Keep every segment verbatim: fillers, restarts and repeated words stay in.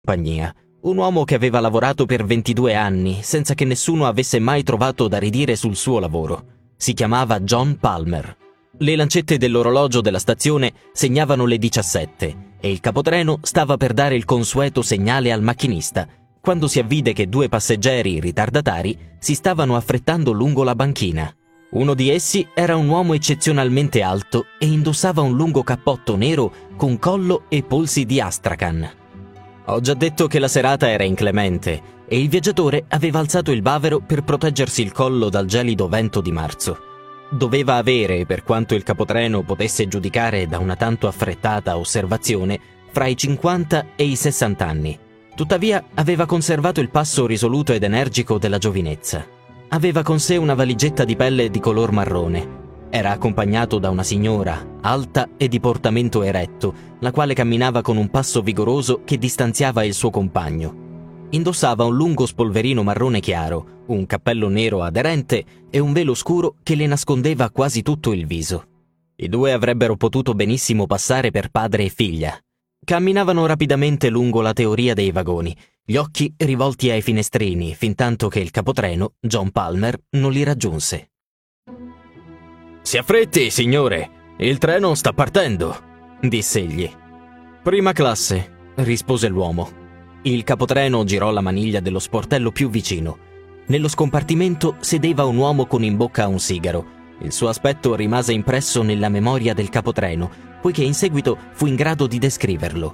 compagnia, un uomo che aveva lavorato per ventidue anni senza che nessuno avesse mai trovato da ridire sul suo lavoro. Si chiamava John Palmer. Le lancette dell'orologio della stazione segnavano le diciassette e il capotreno stava per dare il consueto segnale al macchinista quando si avvide che due passeggeri ritardatari si stavano affrettando lungo la banchina. Uno di essi era un uomo eccezionalmente alto e indossava un lungo cappotto nero con collo e polsi di astracan. Ho già detto che la serata era inclemente e il viaggiatore aveva alzato il bavero per proteggersi il collo dal gelido vento di marzo. Doveva avere, per quanto il capotreno potesse giudicare da una tanto affrettata osservazione, fra i cinquanta e i sessanta anni. Tuttavia aveva conservato il passo risoluto ed energico della giovinezza. Aveva con sé una valigetta di pelle di color marrone. Era accompagnato da una signora, alta e di portamento eretto, la quale camminava con un passo vigoroso che distanziava il suo compagno. Indossava un lungo spolverino marrone chiaro, un cappello nero aderente e un velo scuro che le nascondeva quasi tutto il viso. I due avrebbero potuto benissimo passare per padre e figlia. Camminavano rapidamente lungo la teoria dei vagoni, gli occhi rivolti ai finestrini, fintanto che il capotreno, John Palmer, non li raggiunse. «Si affretti, signore! Il treno sta partendo!» diss'egli. «Prima classe», rispose l'uomo. Il capotreno girò la maniglia dello sportello più vicino. Nello scompartimento sedeva un uomo con in bocca un sigaro. Il suo aspetto rimase impresso nella memoria del capotreno, poiché in seguito fu in grado di descriverlo.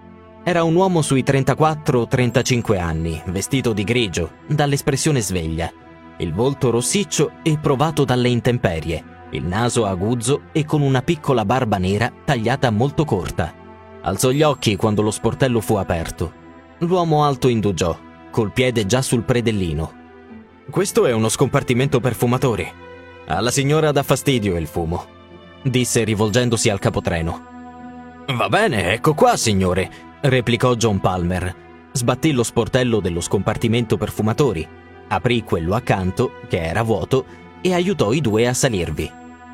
Era un uomo sui trentaquattro trentacinque anni, vestito di grigio, dall'espressione sveglia, il volto rossiccio e provato dalle intemperie, il naso aguzzo e con una piccola barba nera tagliata molto corta. Alzò gli occhi quando lo sportello fu aperto. L'uomo alto indugiò, col piede già sul predellino. «Questo è uno scompartimento per fumatori. Alla signora dà fastidio il fumo», disse rivolgendosi al capotreno. «Va bene, ecco qua, signore», replicò John Palmer. Sbatté lo sportello dello scompartimento per fumatori, aprì quello accanto, che era vuoto, e aiutò i due a salirvi.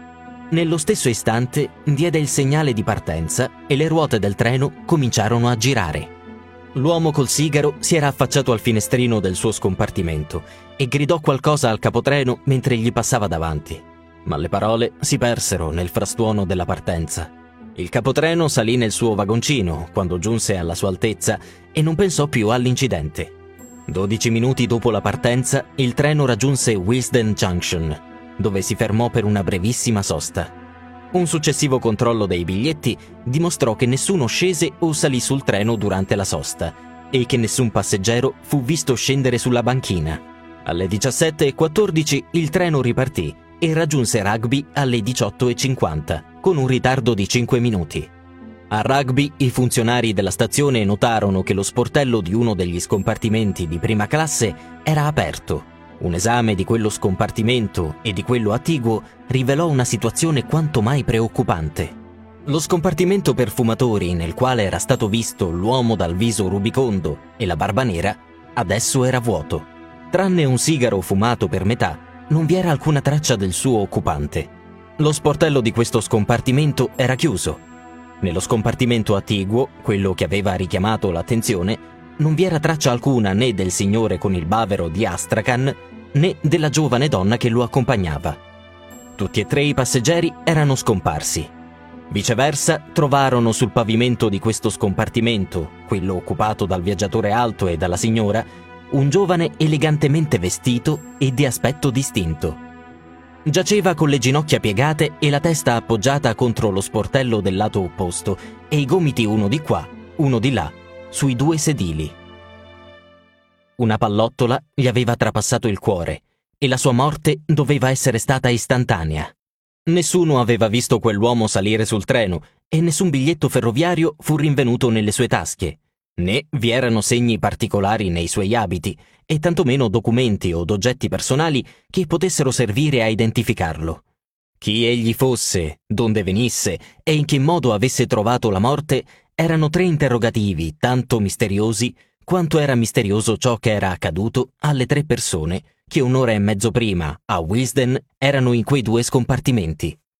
Nello stesso istante diede il segnale di partenza e le ruote del treno cominciarono a girare. L'uomo col sigaro si era affacciato al finestrino del suo scompartimento e gridò qualcosa al capotreno mentre gli passava davanti, ma le parole si persero nel frastuono della partenza. Il capotreno salì nel suo vagoncino quando giunse alla sua altezza e non pensò più all'incidente. Dodici minuti dopo la partenza, il treno raggiunse Willesden Junction, dove si fermò per una brevissima sosta. Un successivo controllo dei biglietti dimostrò che nessuno scese o salì sul treno durante la sosta e che nessun passeggero fu visto scendere sulla banchina. Alle diciassette e quattordici il treno ripartì e raggiunse Rugby alle diciotto e cinquanta, con un ritardo di cinque minuti. A Rugby i funzionari della stazione notarono che lo sportello di uno degli scompartimenti di prima classe era aperto. Un esame di quello scompartimento e di quello attiguo rivelò una situazione quanto mai preoccupante. Lo scompartimento per fumatori, nel quale era stato visto l'uomo dal viso rubicondo e la barba nera, adesso era vuoto. Tranne un sigaro fumato per metà, non vi era alcuna traccia del suo occupante. Lo sportello di questo scompartimento era chiuso. Nello scompartimento attiguo, quello che aveva richiamato l'attenzione, non vi era traccia alcuna né del signore con il bavero di astracan né della giovane donna che lo accompagnava. Tutti e tre i passeggeri erano scomparsi. Viceversa, trovarono sul pavimento di questo scompartimento, quello occupato dal viaggiatore alto e dalla signora, un giovane elegantemente vestito e di aspetto distinto. Giaceva con le ginocchia piegate e la testa appoggiata contro lo sportello del lato opposto e i gomiti uno di qua, uno di là, sui due sedili. Una pallottola gli aveva trapassato il cuore e la sua morte doveva essere stata istantanea. Nessuno aveva visto quell'uomo salire sul treno e nessun biglietto ferroviario fu rinvenuto nelle sue tasche, né vi erano segni particolari nei suoi abiti e tantomeno documenti o oggetti personali che potessero servire a identificarlo. Chi egli fosse, donde venisse e in che modo avesse trovato la morte erano tre interrogativi tanto misteriosi quanto era misterioso ciò che era accaduto alle tre persone che un'ora e mezzo prima, a Willesden, erano in quei due scompartimenti.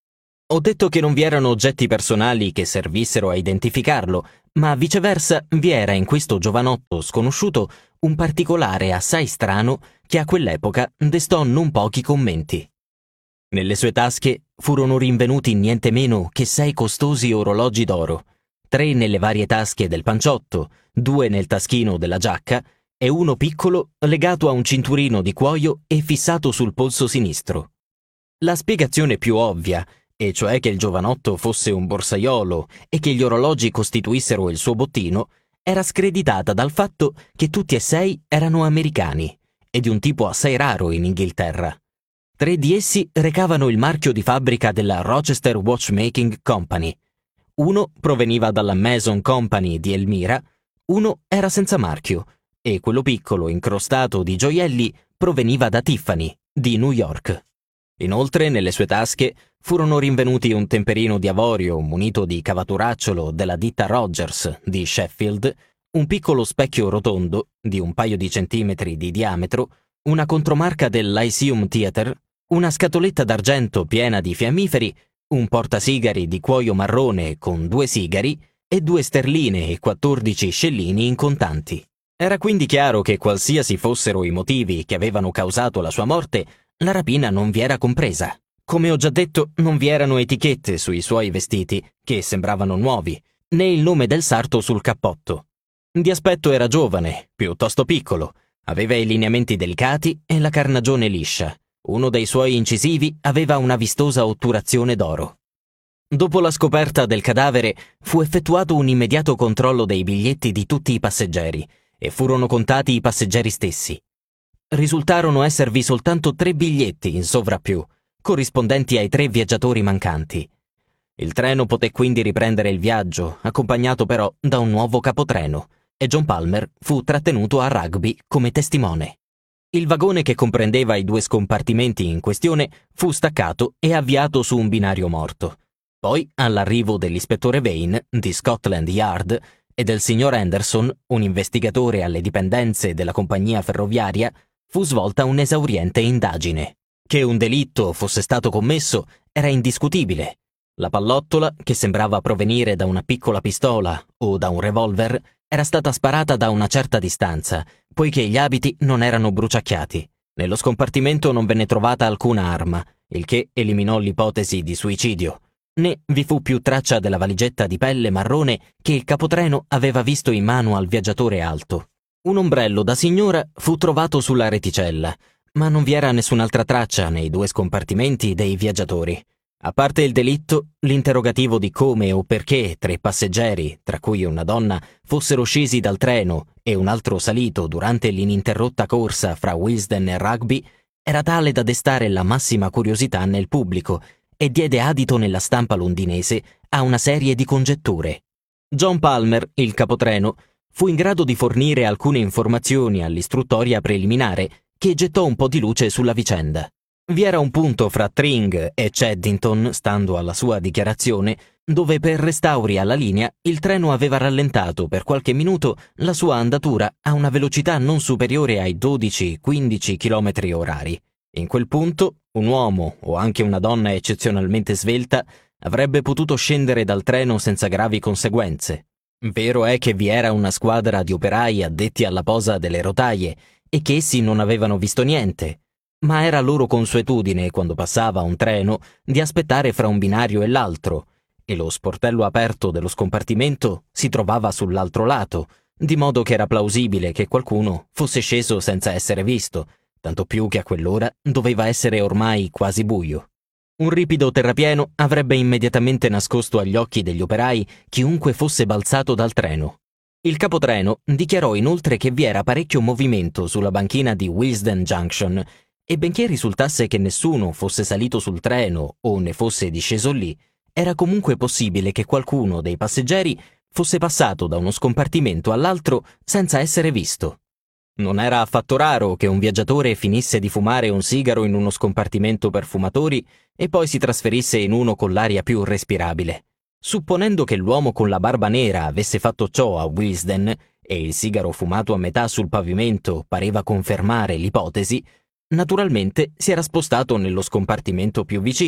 Ho detto che non vi erano oggetti personali che servissero a identificarlo, ma viceversa vi era in questo giovanotto sconosciuto un particolare assai strano che a quell'epoca destò non pochi commenti. Nelle sue tasche furono rinvenuti niente meno che sei costosi orologi d'oro, tre nelle varie tasche del panciotto, due nel taschino della giacca e uno piccolo legato a un cinturino di cuoio e fissato sul polso sinistro. La spiegazione più ovvia, e cioè che il giovanotto fosse un borsaiolo e che gli orologi costituissero il suo bottino, era screditata dal fatto che tutti e sei erano americani e di un tipo assai raro in Inghilterra. Tre di essi recavano il marchio di fabbrica della Rochester Watchmaking Company. Uno proveniva dalla Mason Company di Elmira, uno era senza marchio e quello piccolo incrostato di gioielli proveniva da Tiffany di New York. Inoltre, nelle sue tasche furono rinvenuti un temperino di avorio munito di cavaturacciolo della ditta Rogers di Sheffield, un piccolo specchio rotondo di un paio di centimetri di diametro, una contromarca del Lyceum Theatre, una scatoletta d'argento piena di fiammiferi, un portasigari di cuoio marrone con due sigari e due sterline e quattordici scellini in contanti. Era quindi chiaro che qualsiasi fossero i motivi che avevano causato la sua morte, la rapina non vi era compresa. Come ho già detto, non vi erano etichette sui suoi vestiti, che sembravano nuovi, né il nome del sarto sul cappotto. Di aspetto era giovane, piuttosto piccolo, aveva i lineamenti delicati e la carnagione liscia. Uno dei suoi incisivi aveva una vistosa otturazione d'oro. Dopo la scoperta del cadavere, fu effettuato un immediato controllo dei biglietti di tutti i passeggeri, e furono contati i passeggeri stessi. Risultarono esservi soltanto tre biglietti in sovrappiù, corrispondenti ai tre viaggiatori mancanti. Il treno poté quindi riprendere il viaggio, accompagnato però da un nuovo capotreno, e John Palmer fu trattenuto a Rugby come testimone. Il vagone che comprendeva i due scompartimenti in questione fu staccato e avviato su un binario morto. Poi, all'arrivo dell'ispettore Vane di Scotland Yard e del signor Anderson, un investigatore alle dipendenze della compagnia ferroviaria, fu svolta un'esauriente indagine. Che un delitto fosse stato commesso era indiscutibile. La pallottola, che sembrava provenire da una piccola pistola o da un revolver, era stata sparata da una certa distanza, poiché gli abiti non erano bruciacchiati. Nello scompartimento non venne trovata alcuna arma, il che eliminò l'ipotesi di suicidio. Né vi fu più traccia della valigetta di pelle marrone che il capotreno aveva visto in mano al viaggiatore alto. Un ombrello da signora fu trovato sulla reticella, ma non vi era nessun'altra traccia nei due scompartimenti dei viaggiatori. A parte il delitto, l'interrogativo di come o perché tre passeggeri, tra cui una donna, fossero scesi dal treno e un altro salito durante l'ininterrotta corsa fra Willesden e Rugby, era tale da destare la massima curiosità nel pubblico e diede adito nella stampa londinese a una serie di congetture. John Palmer, il capotreno, fu in grado di fornire alcune informazioni all'istruttoria preliminare che gettò un po' di luce sulla vicenda. Vi era un punto fra Tring e Cheddington, stando alla sua dichiarazione, dove per restauri alla linea il treno aveva rallentato per qualche minuto la sua andatura a una velocità non superiore ai dodici quindici chilometri orari. In quel punto, un uomo o anche una donna eccezionalmente svelta avrebbe potuto scendere dal treno senza gravi conseguenze. Vero è che vi era una squadra di operai addetti alla posa delle rotaie e che essi non avevano visto niente, ma era loro consuetudine, quando passava un treno, di aspettare fra un binario e l'altro, e lo sportello aperto dello scompartimento si trovava sull'altro lato, di modo che era plausibile che qualcuno fosse sceso senza essere visto, tanto più che a quell'ora doveva essere ormai quasi buio. Un ripido terrapieno avrebbe immediatamente nascosto agli occhi degli operai chiunque fosse balzato dal treno. Il capotreno dichiarò inoltre che vi era parecchio movimento sulla banchina di Willesden Junction e benché risultasse che nessuno fosse salito sul treno o ne fosse disceso lì, era comunque possibile che qualcuno dei passeggeri fosse passato da uno scompartimento all'altro senza essere visto. Non era affatto raro che un viaggiatore finisse di fumare un sigaro in uno scompartimento per fumatori e poi si trasferisse in uno con l'aria più respirabile. Supponendo che l'uomo con la barba nera avesse fatto ciò a Willesden e il sigaro fumato a metà sul pavimento pareva confermare l'ipotesi, naturalmente si era spostato nello scompartimento più vicino,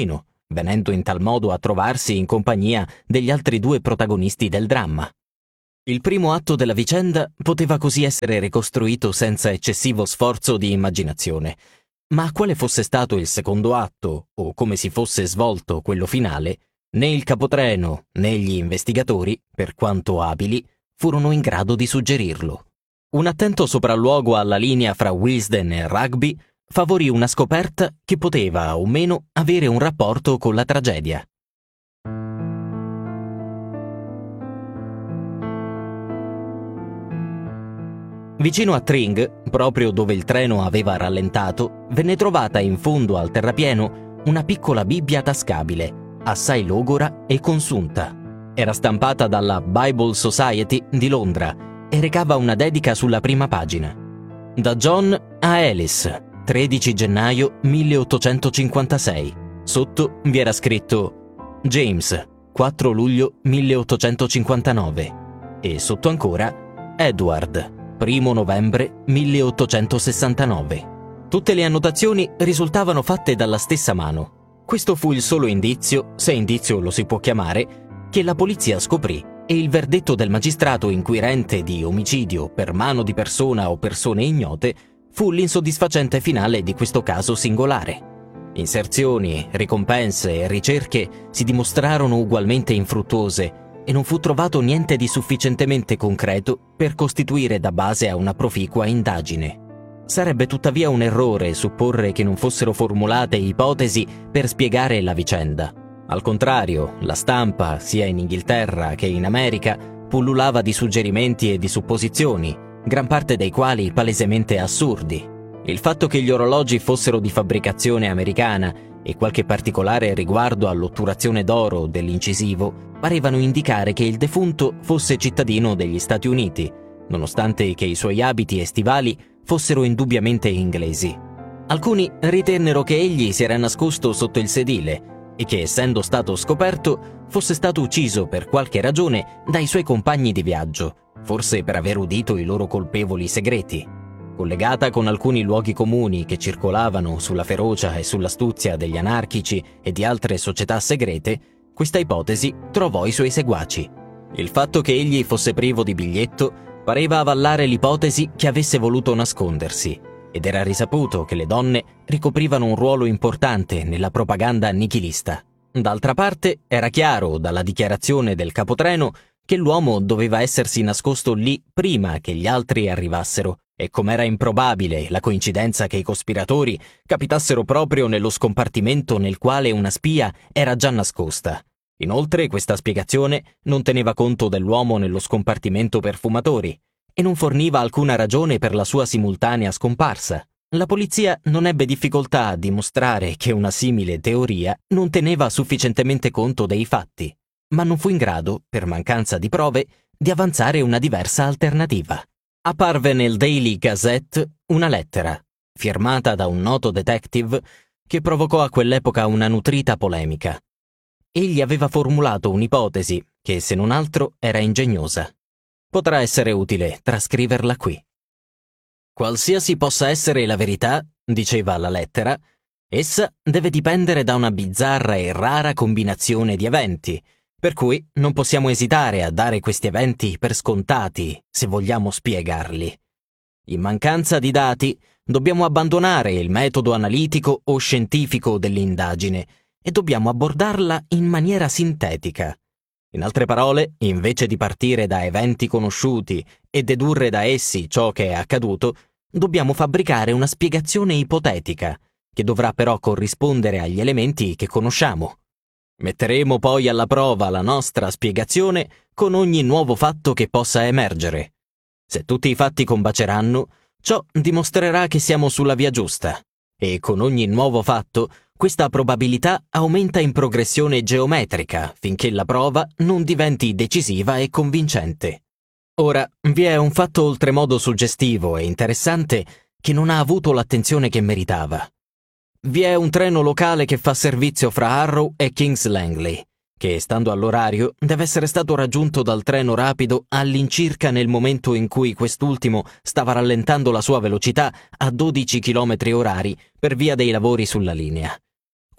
venendo in tal modo a trovarsi in compagnia degli altri due protagonisti del dramma. Il primo atto della vicenda poteva così essere ricostruito senza eccessivo sforzo di immaginazione, ma quale fosse stato il secondo atto, o come si fosse svolto quello finale, né il capotreno né gli investigatori, per quanto abili, furono in grado di suggerirlo. Un attento sopralluogo alla linea fra Willesden e Rugby favorì una scoperta che poteva o meno avere un rapporto con la tragedia. Vicino a Tring, proprio dove il treno aveva rallentato, venne trovata in fondo al terrapieno una piccola Bibbia tascabile, assai logora e consunta. Era stampata dalla Bible Society di Londra e recava una dedica sulla prima pagina. Da John a Alice, tredici gennaio milleottocentocinquantasei. Sotto vi era scritto James, quattro luglio milleottocentocinquantanove. E sotto ancora Edward, primo novembre milleottocentosessantanove. Tutte le annotazioni risultavano fatte dalla stessa mano. Questo fu il solo indizio, se indizio lo si può chiamare, che la polizia scoprì, e il verdetto del magistrato inquirente di omicidio per mano di persona o persone ignote fu l'insoddisfacente finale di questo caso singolare. Inserzioni, ricompense e ricerche si dimostrarono ugualmente infruttuose e non fu trovato niente di sufficientemente concreto per costituire da base a una proficua indagine. Sarebbe tuttavia un errore supporre che non fossero formulate ipotesi per spiegare la vicenda. Al contrario, la stampa, sia in Inghilterra che in America, pullulava di suggerimenti e di supposizioni, gran parte dei quali palesemente assurdi. Il fatto che gli orologi fossero di fabbricazione americana e qualche particolare riguardo all'otturazione d'oro dell'incisivo parevano indicare che il defunto fosse cittadino degli Stati Uniti, nonostante che i suoi abiti e stivali fossero indubbiamente inglesi. Alcuni ritennero che egli si era nascosto sotto il sedile e che, essendo stato scoperto, fosse stato ucciso per qualche ragione dai suoi compagni di viaggio, forse per aver udito i loro colpevoli segreti. Collegata con alcuni luoghi comuni che circolavano sulla ferocia e sull'astuzia degli anarchici e di altre società segrete, questa ipotesi trovò i suoi seguaci. Il fatto che egli fosse privo di biglietto pareva avallare l'ipotesi che avesse voluto nascondersi, ed era risaputo che le donne ricoprivano un ruolo importante nella propaganda nichilista. D'altra parte, era chiaro dalla dichiarazione del capotreno che l'uomo doveva essersi nascosto lì prima che gli altri arrivassero, e com'era improbabile la coincidenza che i cospiratori capitassero proprio nello scompartimento nel quale una spia era già nascosta. Inoltre, questa spiegazione non teneva conto dell'uomo nello scompartimento per fumatori e non forniva alcuna ragione per la sua simultanea scomparsa. La polizia non ebbe difficoltà a dimostrare che una simile teoria non teneva sufficientemente conto dei fatti, ma non fu in grado, per mancanza di prove, di avanzare una diversa alternativa. Apparve nel Daily Gazette una lettera, firmata da un noto detective, che provocò a quell'epoca una nutrita polemica. Egli aveva formulato un'ipotesi che, se non altro, era ingegnosa. Potrà essere utile trascriverla qui. Qualsiasi possa essere la verità, diceva la lettera, essa deve dipendere da una bizzarra e rara combinazione di eventi, per cui non possiamo esitare a dare questi eventi per scontati se vogliamo spiegarli. In mancanza di dati, dobbiamo abbandonare il metodo analitico o scientifico dell'indagine e dobbiamo abbordarla in maniera sintetica. In altre parole, invece di partire da eventi conosciuti e dedurre da essi ciò che è accaduto, dobbiamo fabbricare una spiegazione ipotetica, che dovrà però corrispondere agli elementi che conosciamo. Metteremo poi alla prova la nostra spiegazione con ogni nuovo fatto che possa emergere. Se tutti i fatti combaceranno, ciò dimostrerà che siamo sulla via giusta, e con ogni nuovo fatto questa probabilità aumenta in progressione geometrica finché la prova non diventi decisiva e convincente. Ora, vi è un fatto oltremodo suggestivo e interessante che non ha avuto l'attenzione che meritava. Vi è un treno locale che fa servizio fra Harrow e Kings Langley, che, stando all'orario, deve essere stato raggiunto dal treno rapido all'incirca nel momento in cui quest'ultimo stava rallentando la sua velocità a dodici chilometri orari per via dei lavori sulla linea.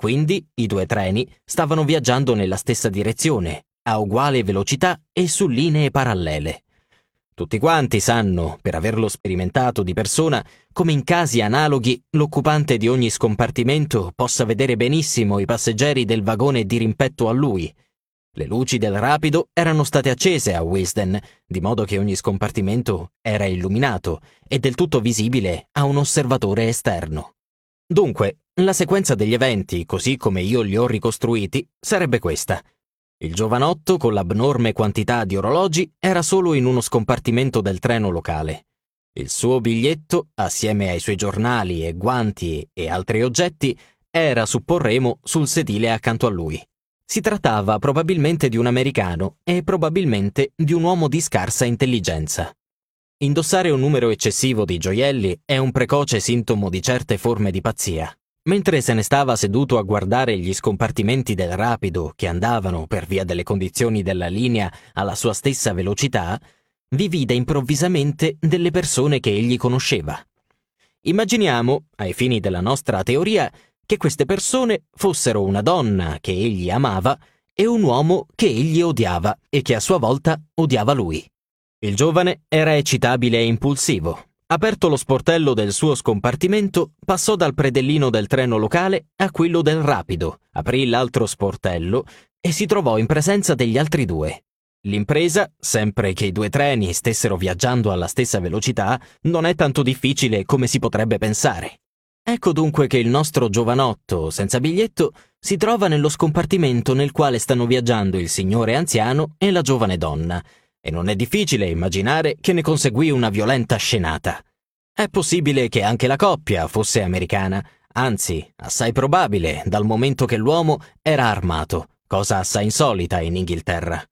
Quindi i due treni stavano viaggiando nella stessa direzione, a uguale velocità e su linee parallele. Tutti quanti sanno, per averlo sperimentato di persona, come in casi analoghi l'occupante di ogni scompartimento possa vedere benissimo i passeggeri del vagone dirimpetto a lui. Le luci del rapido erano state accese a Wisden, di modo che ogni scompartimento era illuminato e del tutto visibile a un osservatore esterno. Dunque, la sequenza degli eventi, così come io li ho ricostruiti, sarebbe questa. Il giovanotto, con l'abnorme quantità di orologi, era solo in uno scompartimento del treno locale. Il suo biglietto, assieme ai suoi giornali e guanti e altri oggetti, era, supporremo, sul sedile accanto a lui. Si trattava probabilmente di un americano e probabilmente di un uomo di scarsa intelligenza. Indossare un numero eccessivo di gioielli è un precoce sintomo di certe forme di pazzia. Mentre se ne stava seduto a guardare gli scompartimenti del rapido che andavano, per via delle condizioni della linea, alla sua stessa velocità, vi vide improvvisamente delle persone che egli conosceva. Immaginiamo, ai fini della nostra teoria, che queste persone fossero una donna che egli amava e un uomo che egli odiava e che a sua volta odiava lui. Il giovane era eccitabile e impulsivo. Aperto lo sportello del suo scompartimento, passò dal predellino del treno locale a quello del rapido, aprì l'altro sportello e si trovò in presenza degli altri due. L'impresa, sempre che i due treni stessero viaggiando alla stessa velocità, non è tanto difficile come si potrebbe pensare. Ecco dunque che il nostro giovanotto, senza biglietto, si trova nello scompartimento nel quale stanno viaggiando il signore anziano e la giovane donna, e non è difficile immaginare che ne conseguì una violenta scenata. È possibile che anche la coppia fosse americana, anzi, assai probabile, dal momento che l'uomo era armato, cosa assai insolita in Inghilterra.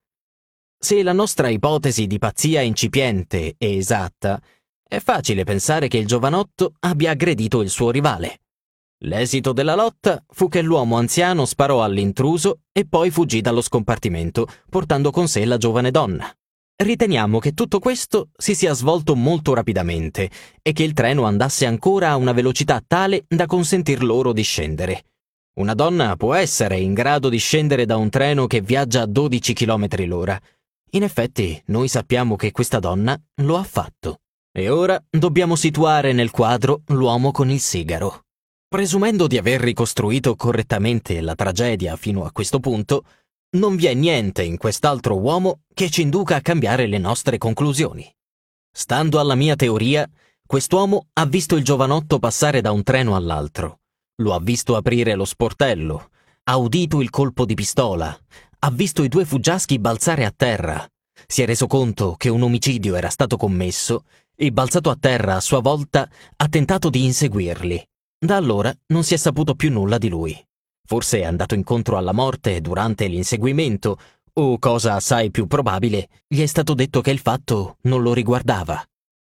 Se la nostra ipotesi di pazzia incipiente è esatta, è facile pensare che il giovanotto abbia aggredito il suo rivale. L'esito della lotta fu che l'uomo anziano sparò all'intruso e poi fuggì dallo scompartimento, portando con sé la giovane donna. Riteniamo che tutto questo si sia svolto molto rapidamente e che il treno andasse ancora a una velocità tale da consentir loro di scendere. Una donna può essere in grado di scendere da un treno che viaggia a dodici chilometri l'ora. In effetti, noi sappiamo che questa donna lo ha fatto. E ora dobbiamo situare nel quadro l'uomo con il sigaro. Presumendo di aver ricostruito correttamente la tragedia fino a questo punto, non vi è niente in quest'altro uomo che ci induca a cambiare le nostre conclusioni. Stando alla mia teoria, quest'uomo ha visto il giovanotto passare da un treno all'altro, lo ha visto aprire lo sportello, ha udito il colpo di pistola, ha visto i due fuggiaschi balzare a terra, si è reso conto che un omicidio era stato commesso e, balzato a terra a sua volta, ha tentato di inseguirli. Da allora non si è saputo più nulla di lui. Forse è andato incontro alla morte durante l'inseguimento, o, cosa assai più probabile, gli è stato detto che il fatto non lo riguardava.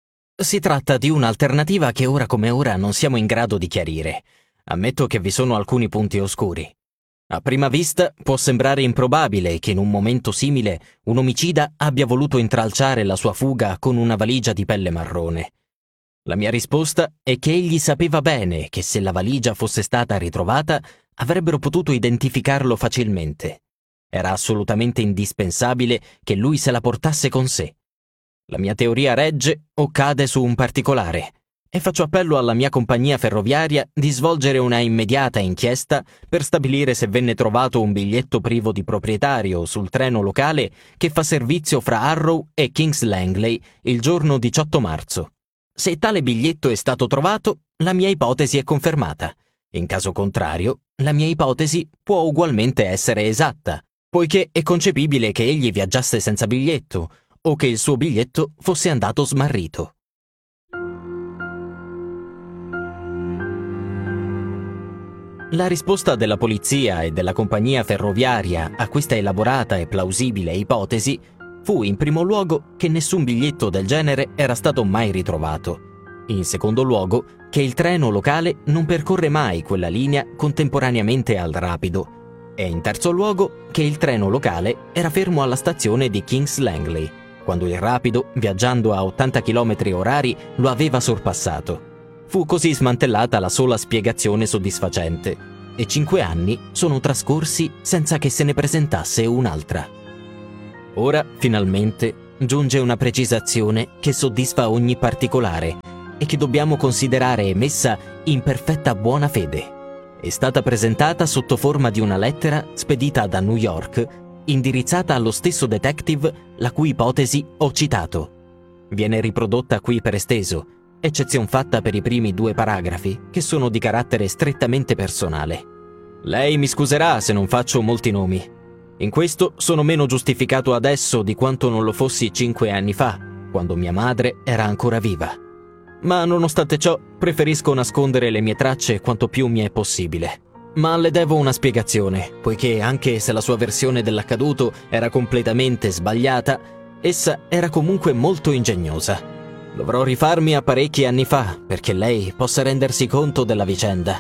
Si tratta di un'alternativa che ora come ora non siamo in grado di chiarire. Ammetto che vi sono alcuni punti oscuri. A prima vista può sembrare improbabile che in un momento simile un omicida abbia voluto intralciare la sua fuga con una valigia di pelle marrone. La mia risposta è che egli sapeva bene che se la valigia fosse stata ritrovata avrebbero potuto identificarlo facilmente. Era assolutamente indispensabile che lui se la portasse con sé. La mia teoria regge o cade su un particolare, e faccio appello alla mia compagnia ferroviaria di svolgere una immediata inchiesta per stabilire se venne trovato un biglietto privo di proprietario sul treno locale che fa servizio fra Harrow e Kings Langley il giorno diciotto marzo. Se tale biglietto è stato trovato, la mia ipotesi è confermata. In caso contrario, la mia ipotesi può ugualmente essere esatta, poiché è concepibile che egli viaggiasse senza biglietto o che il suo biglietto fosse andato smarrito. La risposta della polizia e della compagnia ferroviaria a questa elaborata e plausibile ipotesi fu in primo luogo che nessun biglietto del genere era stato mai ritrovato, in secondo luogo che il treno locale non percorre mai quella linea contemporaneamente al rapido e in terzo luogo che il treno locale era fermo alla stazione di Kings Langley, quando il rapido, viaggiando a ottanta chilometri orari, lo aveva sorpassato. Fu così smantellata la sola spiegazione soddisfacente, e cinque anni sono trascorsi senza che se ne presentasse un'altra. Ora, finalmente, giunge una precisazione che soddisfa ogni particolare e che dobbiamo considerare emessa in perfetta buona fede. È stata presentata sotto forma di una lettera spedita da New York, indirizzata allo stesso detective la cui ipotesi ho citato. Viene riprodotta qui per esteso, eccezion fatta per i primi due paragrafi, che sono di carattere strettamente personale. Lei mi scuserà se non faccio molti nomi. In questo sono meno giustificato adesso di quanto non lo fossi cinque anni fa, quando mia madre era ancora viva. Ma nonostante ciò, preferisco nascondere le mie tracce quanto più mi è possibile. Ma le devo una spiegazione, poiché anche se la sua versione dell'accaduto era completamente sbagliata, essa era comunque molto ingegnosa. Dovrò rifarmi a parecchi anni fa, perché lei possa rendersi conto della vicenda.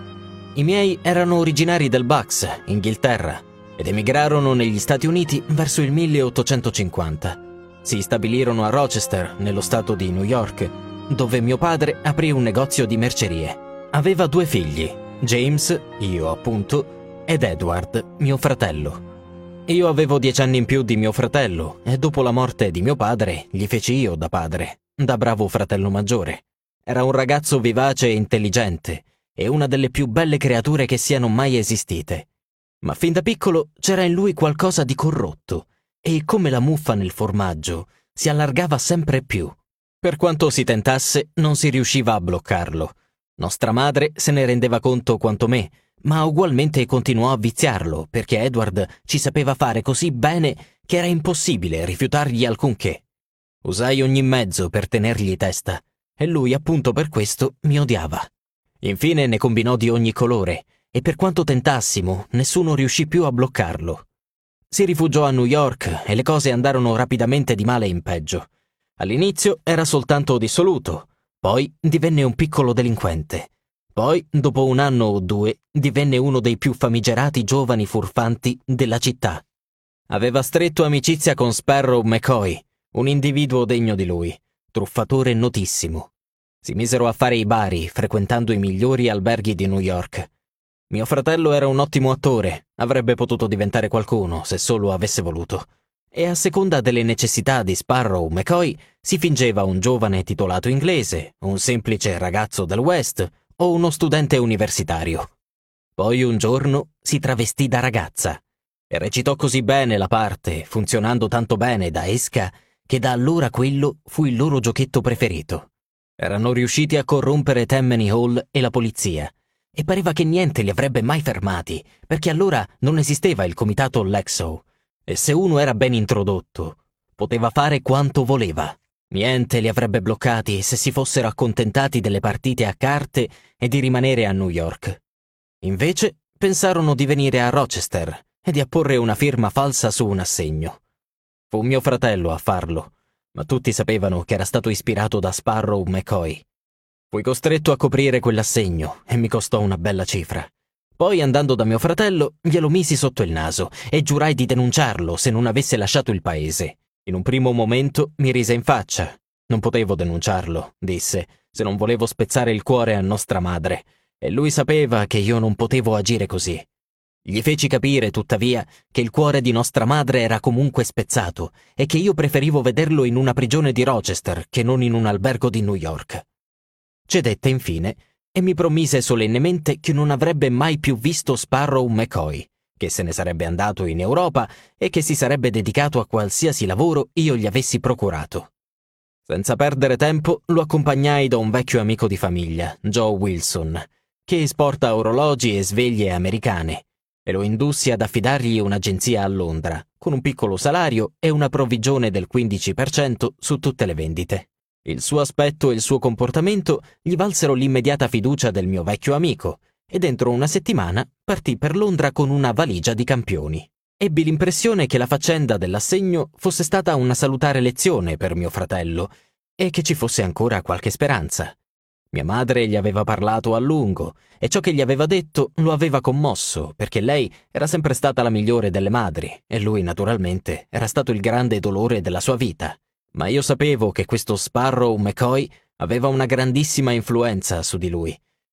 I miei erano originari del Bucks, Inghilterra, ed emigrarono negli Stati Uniti verso il milleottocentocinquanta. Si stabilirono a Rochester, nello stato di New York, dove mio padre aprì un negozio di mercerie. Aveva due figli, James, io appunto, ed Edward, mio fratello. Io avevo dieci anni in più di mio fratello e dopo la morte di mio padre gli feci io da padre, da bravo fratello maggiore. Era un ragazzo vivace e intelligente e una delle più belle creature che siano mai esistite. Ma fin da piccolo c'era in lui qualcosa di corrotto e, come la muffa nel formaggio, si allargava sempre più. Per quanto si tentasse, non si riusciva a bloccarlo. Nostra madre se ne rendeva conto quanto me, ma ugualmente continuò a viziarlo, perché Edward ci sapeva fare così bene che era impossibile rifiutargli alcunché. Usai ogni mezzo per tenergli testa, e lui appunto per questo mi odiava. Infine ne combinò di ogni colore, e per quanto tentassimo, nessuno riuscì più a bloccarlo. Si rifugiò a New York e le cose andarono rapidamente di male in peggio. All'inizio era soltanto dissoluto, poi divenne un piccolo delinquente. Poi, dopo un anno o due, divenne uno dei più famigerati giovani furfanti della città. Aveva stretto amicizia con Sparrow McCoy, un individuo degno di lui, truffatore notissimo. Si misero a fare i bari, frequentando i migliori alberghi di New York. Mio fratello era un ottimo attore, avrebbe potuto diventare qualcuno se solo avesse voluto. E a seconda delle necessità di Sparrow McCoy si fingeva un giovane titolato inglese, un semplice ragazzo del West o uno studente universitario. Poi un giorno si travestì da ragazza e recitò così bene la parte, funzionando tanto bene da esca, che da allora quello fu il loro giochetto preferito. Erano riusciti a corrompere Tammany Hall e la polizia, e pareva che niente li avrebbe mai fermati, perché allora non esisteva il comitato Lexow. E se uno era ben introdotto, poteva fare quanto voleva. Niente li avrebbe bloccati se si fossero accontentati delle partite a carte e di rimanere a New York. Invece pensarono di venire a Rochester e di apporre una firma falsa su un assegno. Fu mio fratello a farlo, ma tutti sapevano che era stato ispirato da Sparrow McCoy. Fui costretto a coprire quell'assegno e mi costò una bella cifra. Poi, andando da mio fratello, glielo misi sotto il naso e giurai di denunciarlo se non avesse lasciato il paese. In un primo momento mi rise in faccia. Non potevo denunciarlo, disse, se non volevo spezzare il cuore a nostra madre, e lui sapeva che io non potevo agire così. Gli feci capire, tuttavia, che il cuore di nostra madre era comunque spezzato e che io preferivo vederlo in una prigione di Rochester che non in un albergo di New York. Cedette infine e mi promise solennemente che non avrebbe mai più visto Sparrow McCoy, che se ne sarebbe andato in Europa e che si sarebbe dedicato a qualsiasi lavoro io gli avessi procurato. Senza perdere tempo lo accompagnai da un vecchio amico di famiglia, Joe Wilson, che esporta orologi e sveglie americane, e lo indussi ad affidargli un'agenzia a Londra, con un piccolo salario e una provvigione del quindici per cento su tutte le vendite. Il suo aspetto e il suo comportamento gli valsero l'immediata fiducia del mio vecchio amico, e dentro una settimana partì per Londra con una valigia di campioni. Ebbi l'impressione che la faccenda dell'assegno fosse stata una salutare lezione per mio fratello e che ci fosse ancora qualche speranza. Mia madre gli aveva parlato a lungo e ciò che gli aveva detto lo aveva commosso, perché lei era sempre stata la migliore delle madri e lui naturalmente era stato il grande dolore della sua vita. Ma io sapevo che questo Sparrow McCoy aveva una grandissima influenza su di lui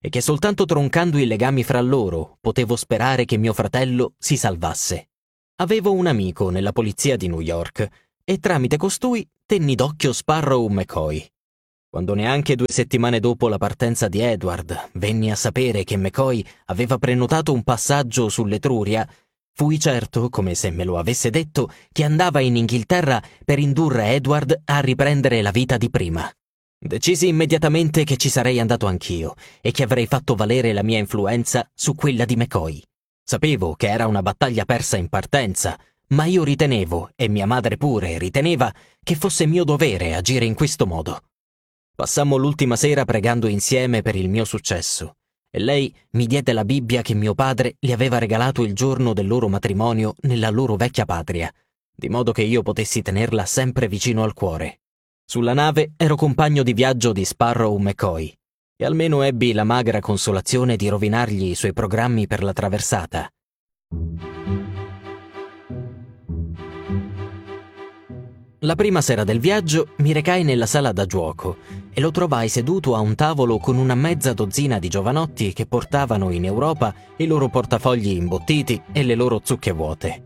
e che soltanto troncando i legami fra loro potevo sperare che mio fratello si salvasse. Avevo un amico nella polizia di New York e tramite costui tenni d'occhio Sparrow McCoy. Quando neanche due settimane dopo la partenza di Edward venni a sapere che McCoy aveva prenotato un passaggio sull'Etruria, fui certo, come se me lo avesse detto, che andava in Inghilterra per indurre Edward a riprendere la vita di prima. Decisi immediatamente che ci sarei andato anch'io e che avrei fatto valere la mia influenza su quella di McCoy. Sapevo che era una battaglia persa in partenza, ma io ritenevo, e mia madre pure riteneva, che fosse mio dovere agire in questo modo. Passammo l'ultima sera pregando insieme per il mio successo, e lei mi diede la Bibbia che mio padre gli aveva regalato il giorno del loro matrimonio nella loro vecchia patria, di modo che io potessi tenerla sempre vicino al cuore. Sulla nave ero compagno di viaggio di Sparrow McCoy, e almeno ebbi la magra consolazione di rovinargli i suoi programmi per la traversata. La prima sera del viaggio mi recai nella sala da gioco e lo trovai seduto a un tavolo con una mezza dozzina di giovanotti che portavano in Europa i loro portafogli imbottiti e le loro zucche vuote.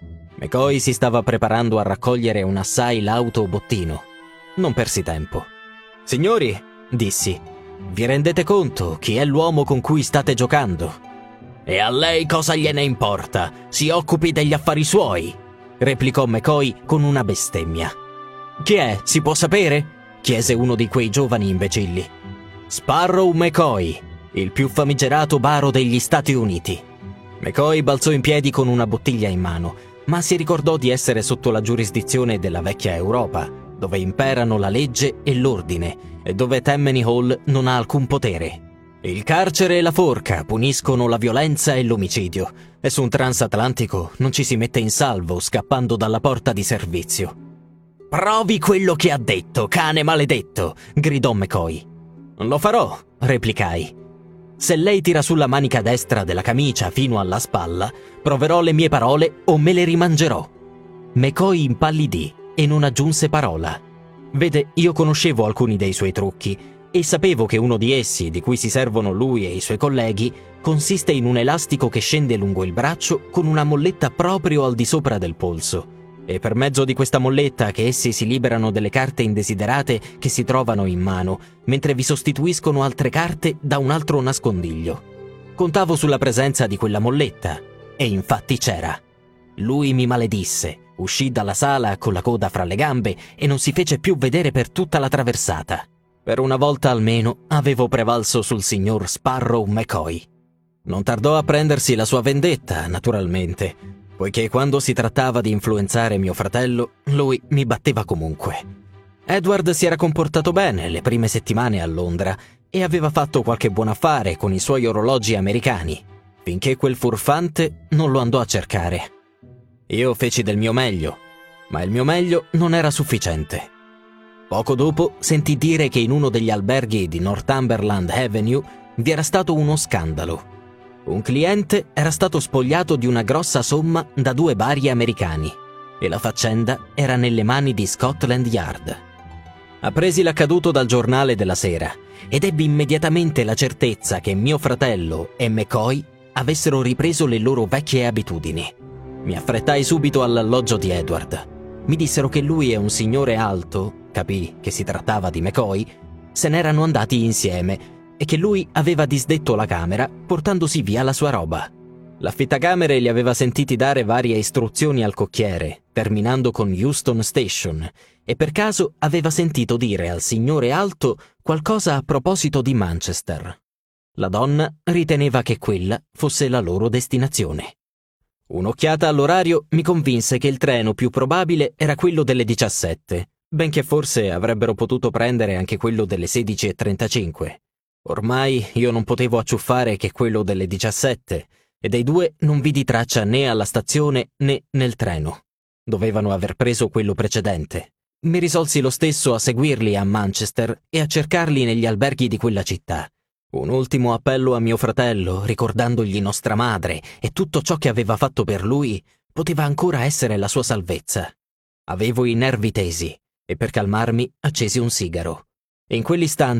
McCoy si stava preparando a raccogliere un assai lauto bottino. Non persi tempo. «Signori», dissi, «vi rendete conto chi è l'uomo con cui state giocando?» «E a lei cosa gliene importa? Si occupi degli affari suoi», replicò McCoy con una bestemmia. «Chi è? Si può sapere?» chiese uno di quei giovani imbecilli. «Sparrow McCoy, il più famigerato baro degli Stati Uniti». McCoy balzò in piedi con una bottiglia in mano, ma si ricordò di essere sotto la giurisdizione della vecchia Europa, dove imperano la legge e l'ordine e dove Tammany Hall non ha alcun potere. Il carcere e la forca puniscono la violenza e l'omicidio, e su un transatlantico non ci si mette in salvo scappando dalla porta di servizio. «Provi quello che ha detto, cane maledetto!» gridò McCoy. «Lo farò», replicai. «Se lei tira sulla manica destra della camicia fino alla spalla, proverò le mie parole o me le rimangerò». McCoy impallidì e non aggiunse parola. Vede, io conoscevo alcuni dei suoi trucchi e sapevo che uno di essi, di cui si servono lui e i suoi colleghi, consiste in un elastico che scende lungo il braccio con una molletta proprio al di sopra del polso. E per mezzo di questa molletta che essi si liberano delle carte indesiderate che si trovano in mano, mentre vi sostituiscono altre carte da un altro nascondiglio. Contavo sulla presenza di quella molletta, e infatti c'era. Lui mi maledisse, uscì dalla sala con la coda fra le gambe e non si fece più vedere per tutta la traversata. Per una volta almeno avevo prevalso sul signor Sparrow McCoy. Non tardò a prendersi la sua vendetta, naturalmente, poiché quando si trattava di influenzare mio fratello, lui mi batteva comunque. Edward si era comportato bene le prime settimane a Londra e aveva fatto qualche buon affare con i suoi orologi americani, finché quel furfante non lo andò a cercare. Io feci del mio meglio, ma il mio meglio non era sufficiente. Poco dopo sentì dire che in uno degli alberghi di Northumberland Avenue vi era stato uno scandalo. Un cliente era stato spogliato di una grossa somma da due bari americani e la faccenda era nelle mani di Scotland Yard. Appresi l'accaduto dal giornale della sera ed ebbi immediatamente la certezza che mio fratello e McCoy avessero ripreso le loro vecchie abitudini. Mi affrettai subito all'alloggio di Edward. Mi dissero che lui e un signore alto, capii che si trattava di McCoy, se n'erano andati insieme e che lui aveva disdetto la camera portandosi via la sua roba. L'affittacamere gli aveva sentiti dare varie istruzioni al cocchiere, terminando con Euston Station, e per caso aveva sentito dire al signore alto qualcosa a proposito di Manchester. La donna riteneva che quella fosse la loro destinazione. Un'occhiata all'orario mi convinse che il treno più probabile era quello delle diciassette, benché forse avrebbero potuto prendere anche quello delle sedici e trentacinque. Ormai io non potevo acciuffare che quello delle diciassette, e dei due non vidi traccia né alla stazione né nel treno. Dovevano aver preso quello precedente. Mi risolsi lo stesso a seguirli a Manchester e a cercarli negli alberghi di quella città. Un ultimo appello a mio fratello, ricordandogli nostra madre e tutto ciò che aveva fatto per lui, poteva ancora essere la sua salvezza. Avevo i nervi tesi e per calmarmi accesi un sigaro. E in quell'istante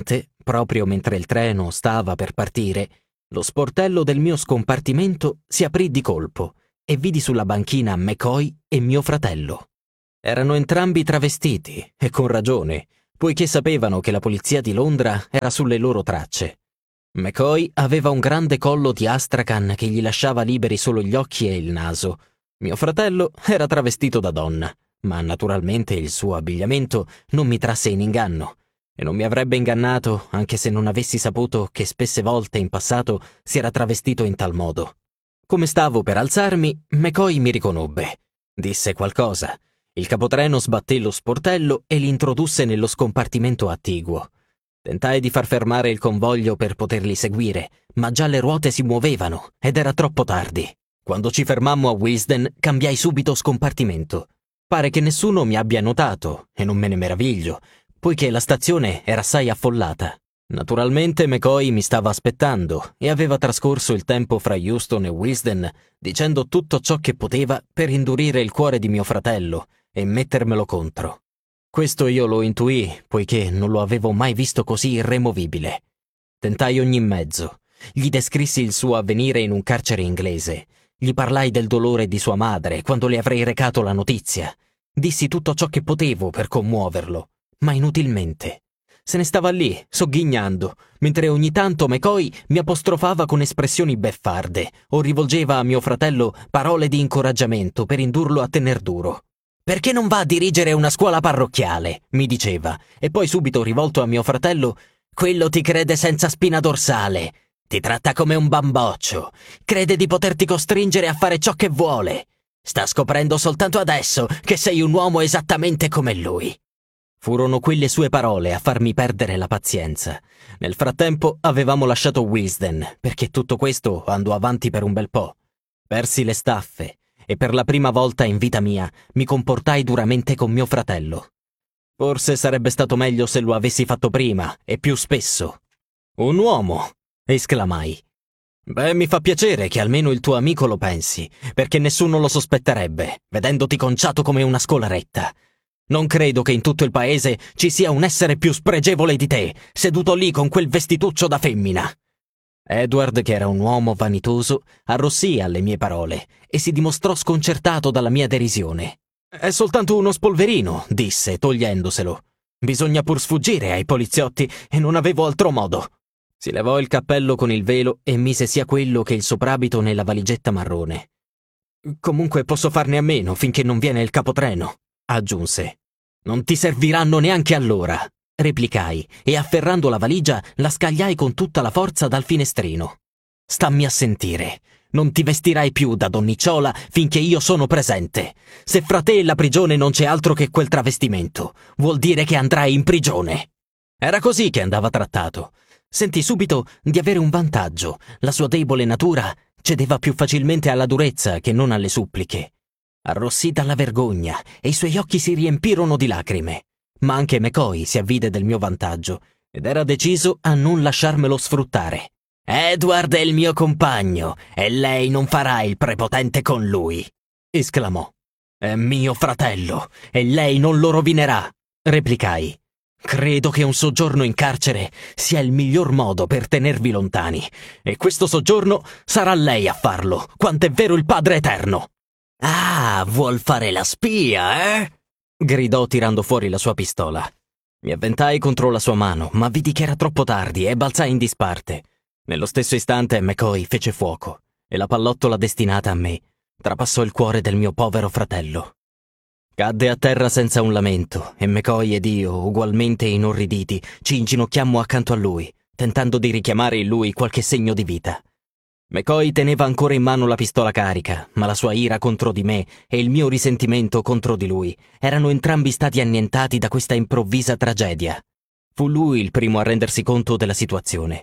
proprio mentre il treno stava per partire, lo sportello del mio scompartimento si aprì di colpo e vidi sulla banchina McCoy e mio fratello. Erano entrambi travestiti, e con ragione, poiché sapevano che la polizia di Londra era sulle loro tracce. McCoy aveva un grande collo di astracan che gli lasciava liberi solo gli occhi e il naso. Mio fratello era travestito da donna, ma naturalmente il suo abbigliamento non mi trasse in inganno, e non mi avrebbe ingannato anche se non avessi saputo che spesse volte in passato si era travestito in tal modo. Come stavo per alzarmi, McCoy mi riconobbe. Disse qualcosa. Il capotreno sbatté lo sportello e li introdusse nello scompartimento attiguo. Tentai di far fermare il convoglio per poterli seguire, ma già le ruote si muovevano ed era troppo tardi. Quando ci fermammo a Wisden, cambiai subito scompartimento. Pare che nessuno mi abbia notato, e non me ne meraviglio, poiché la stazione era assai affollata. Naturalmente McCoy mi stava aspettando e aveva trascorso il tempo fra Euston e Wisden dicendo tutto ciò che poteva per indurire il cuore di mio fratello e mettermelo contro. Questo io lo intuì, poiché non lo avevo mai visto così irremovibile. Tentai ogni mezzo. Gli descrissi il suo avvenire in un carcere inglese. Gli parlai del dolore di sua madre quando le avrei recato la notizia. Dissi tutto ciò che potevo per commuoverlo, ma inutilmente. Se ne stava lì, sogghignando, mentre ogni tanto McCoy mi apostrofava con espressioni beffarde o rivolgeva a mio fratello parole di incoraggiamento per indurlo a tener duro. «Perché non va a dirigere una scuola parrocchiale?» mi diceva, e poi subito rivolto a mio fratello «Quello ti crede senza spina dorsale, ti tratta come un bamboccio, crede di poterti costringere a fare ciò che vuole. Sta scoprendo soltanto adesso che sei un uomo esattamente come lui». Furono quelle sue parole a farmi perdere la pazienza. Nel frattempo avevamo lasciato Wisden, perché tutto questo andò avanti per un bel po'. Persi le staffe, e per la prima volta in vita mia mi comportai duramente con mio fratello. Forse sarebbe stato meglio se lo avessi fatto prima e più spesso. «Un uomo!» esclamai. «Beh, mi fa piacere che almeno il tuo amico lo pensi, perché nessuno lo sospetterebbe, vedendoti conciato come una scolaretta. Non credo che in tutto il paese ci sia un essere più spregevole di te, seduto lì con quel vestituccio da femmina». Edward, che era un uomo vanitoso, arrossì alle mie parole e si dimostrò sconcertato dalla mia derisione. «È soltanto uno spolverino», disse, togliendoselo. «Bisogna pur sfuggire ai poliziotti e non avevo altro modo». Si levò il cappello con il velo e mise sia quello che il soprabito nella valigetta marrone. «Comunque posso farne a meno finché non viene il capotreno», aggiunse. «Non ti serviranno neanche allora», replicai, e afferrando la valigia la scagliai con tutta la forza dal finestrino. «Stammi a sentire. Non ti vestirai più da donnicciola finché io sono presente. Se fra te e la prigione non c'è altro che quel travestimento, vuol dire che andrai in prigione». Era così che andava trattato. Sentì subito di avere un vantaggio. La sua debole natura cedeva più facilmente alla durezza che non alle suppliche. Arrossì dalla vergogna e i suoi occhi si riempirono di lacrime. Ma anche McCoy si avvide del mio vantaggio ed era deciso a non lasciarmelo sfruttare. «Edward è il mio compagno e lei non farà il prepotente con lui», esclamò. «È mio fratello e lei non lo rovinerà», replicai. «Credo che un soggiorno in carcere sia il miglior modo per tenervi lontani, e questo soggiorno sarà lei a farlo, quant'è vero il Padre Eterno». «Ah, vuol fare la spia, eh?» gridò tirando fuori la sua pistola. Mi avventai contro la sua mano, ma vidi che era troppo tardi e balzai in disparte. Nello stesso istante McCoy fece fuoco e la pallottola destinata a me trapassò il cuore del mio povero fratello. Cadde a terra senza un lamento e McCoy ed io, ugualmente inorriditi, ci inginocchiammo accanto a lui, tentando di richiamare in lui qualche segno di vita. McCoy teneva ancora in mano la pistola carica, ma la sua ira contro di me e il mio risentimento contro di lui erano entrambi stati annientati da questa improvvisa tragedia. Fu lui il primo a rendersi conto della situazione.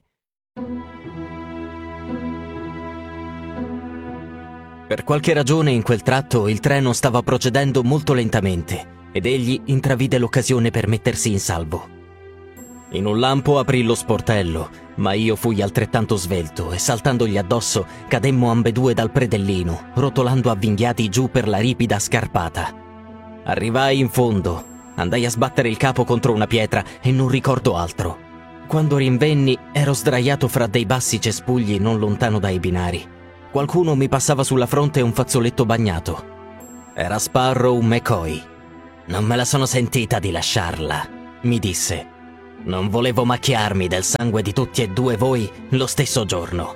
Per qualche ragione in quel tratto il treno stava procedendo molto lentamente ed egli intravide l'occasione per mettersi in salvo. In un lampo aprì lo sportello, ma io fui altrettanto svelto e saltandogli addosso cademmo ambedue dal predellino, rotolando avvinghiati giù per la ripida scarpata. Arrivai in fondo, andai a sbattere il capo contro una pietra e non ricordo altro. Quando rinvenni, ero sdraiato fra dei bassi cespugli non lontano dai binari. Qualcuno mi passava sulla fronte un fazzoletto bagnato. Era Sparrow McCoy. «Non me la sono sentita di lasciarla», mi disse. «Non volevo macchiarmi del sangue di tutti e due voi lo stesso giorno».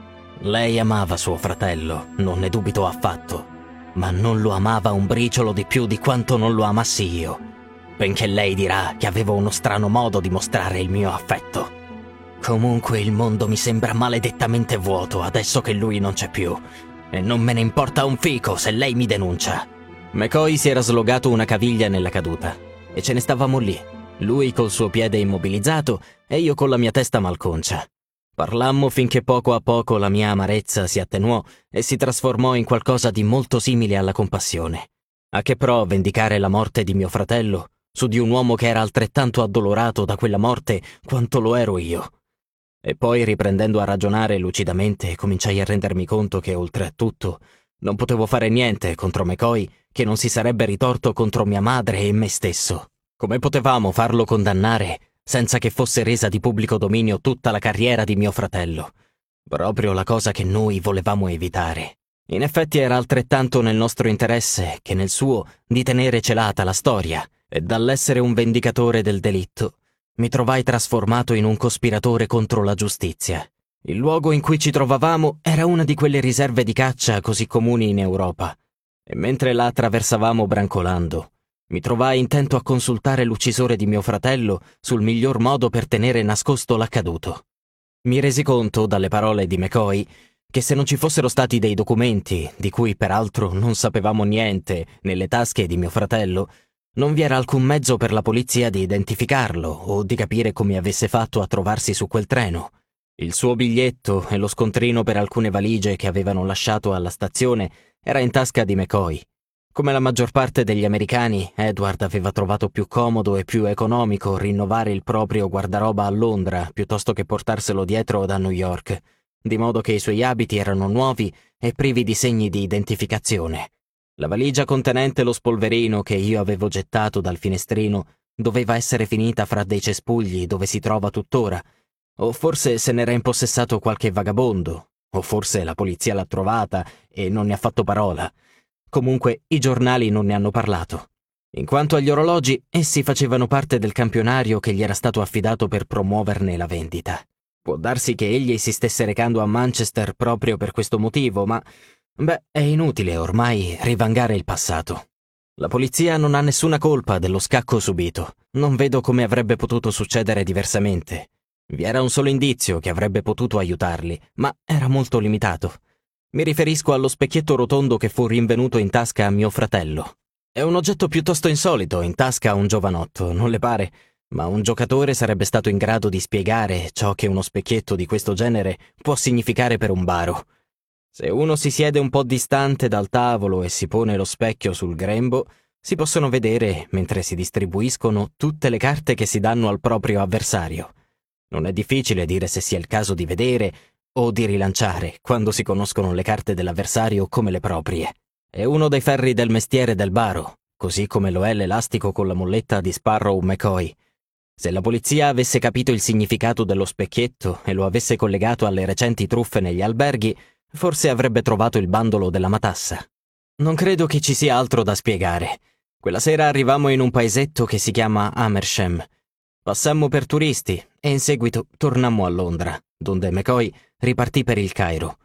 Lei amava suo fratello, non ne dubito affatto, ma non lo amava un briciolo di più di quanto non lo amassi io, benché lei dirà che avevo uno strano modo di mostrare il mio affetto. Comunque il mondo mi sembra maledettamente vuoto adesso che lui non c'è più, e non me ne importa un fico se lei mi denuncia. McCoy si era slogato una caviglia nella caduta, e ce ne stavamo lì, lui col suo piede immobilizzato e io con la mia testa malconcia. Parlammo finché poco a poco la mia amarezza si attenuò e si trasformò in qualcosa di molto simile alla compassione. A che pro vendicare la morte di mio fratello su di un uomo che era altrettanto addolorato da quella morte quanto lo ero io? E poi, riprendendo a ragionare lucidamente, cominciai a rendermi conto che, oltre a tutto, non potevo fare niente contro McCoy che non si sarebbe ritorto contro mia madre e me stesso. Come potevamo farlo condannare senza che fosse resa di pubblico dominio tutta la carriera di mio fratello? Proprio la cosa che noi volevamo evitare. In effetti era altrettanto nel nostro interesse che nel suo di tenere celata la storia, e dall'essere un vendicatore del delitto mi trovai trasformato in un cospiratore contro la giustizia. Il luogo in cui ci trovavamo era una di quelle riserve di caccia così comuni in Europa, e mentre la attraversavamo brancolando, mi trovai intento a consultare l'uccisore di mio fratello sul miglior modo per tenere nascosto l'accaduto. Mi resi conto, dalle parole di McCoy, che se non ci fossero stati dei documenti, di cui peraltro non sapevamo niente, nelle tasche di mio fratello, non vi era alcun mezzo per la polizia di identificarlo o di capire come avesse fatto a trovarsi su quel treno. Il suo biglietto e lo scontrino per alcune valigie che avevano lasciato alla stazione era in tasca di McCoy. Come la maggior parte degli americani, Edward aveva trovato più comodo e più economico rinnovare il proprio guardaroba a Londra piuttosto che portarselo dietro da New York, di modo che i suoi abiti erano nuovi e privi di segni di identificazione. La valigia contenente lo spolverino che io avevo gettato dal finestrino doveva essere finita fra dei cespugli dove si trova tuttora, o forse se n'era impossessato qualche vagabondo, o forse la polizia l'ha trovata e non ne ha fatto parola. Comunque i giornali non ne hanno parlato. In quanto agli orologi, essi facevano parte del campionario che gli era stato affidato per promuoverne la vendita. Può darsi che egli si stesse recando a Manchester proprio per questo motivo, ma, beh, è inutile ormai rivangare il passato. La polizia non ha nessuna colpa dello scacco subito. Non vedo come avrebbe potuto succedere diversamente. Vi era un solo indizio che avrebbe potuto aiutarli, ma era molto limitato. Mi riferisco allo specchietto rotondo che fu rinvenuto in tasca a mio fratello. È un oggetto piuttosto insolito in tasca a un giovanotto, non le pare? Ma un giocatore sarebbe stato in grado di spiegare ciò che uno specchietto di questo genere può significare per un baro. Se uno si siede un po' distante dal tavolo e si pone lo specchio sul grembo, si possono vedere, mentre si distribuiscono, tutte le carte che si danno al proprio avversario. Non è difficile dire se sia il caso di vedere o di rilanciare quando si conoscono le carte dell'avversario come le proprie. È uno dei ferri del mestiere del baro, così come lo è l'elastico con la molletta di Sparrow McCoy. Se la polizia avesse capito il significato dello specchietto e lo avesse collegato alle recenti truffe negli alberghi, forse avrebbe trovato il bandolo della matassa. Non credo che ci sia altro da spiegare. Quella sera arrivammo in un paesetto che si chiama Amersham. Passammo per turisti e in seguito tornammo a Londra, donde McCoy ripartì per il Cairo.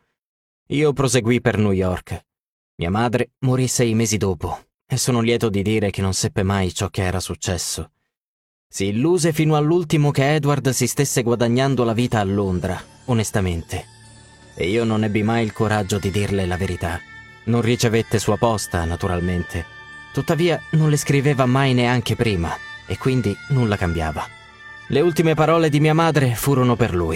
Io proseguì per New York. Mia madre morì sei mesi dopo e sono lieto di dire che non seppe mai ciò che era successo. Si illuse fino all'ultimo che Edward si stesse guadagnando la vita a Londra, onestamente. E io non ebbi mai il coraggio di dirle la verità. Non ricevette sua posta, naturalmente. Tuttavia non le scriveva mai neanche prima, e quindi nulla cambiava. Le ultime parole di mia madre furono per lui.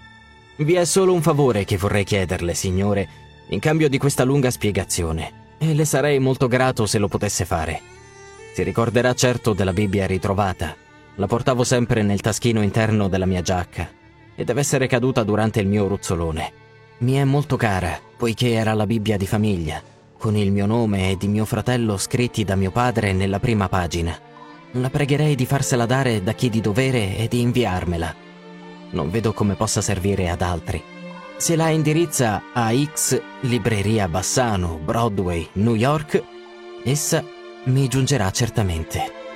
Vi è solo un favore che vorrei chiederle, signore, in cambio di questa lunga spiegazione, e le sarei molto grato se lo potesse fare. Si ricorderà certo della Bibbia ritrovata. La portavo sempre nel taschino interno della mia giacca, e deve essere caduta durante il mio ruzzolone. Mi è molto cara, poiché era la Bibbia di famiglia, con il mio nome e di mio fratello scritti da mio padre nella prima pagina. La pregherei di farsela dare da chi di dovere e di inviarmela. non vedo come possa servire ad altri. Se la indirizza a X Libreria Bassano, Broadway, New York, essa mi giungerà certamente.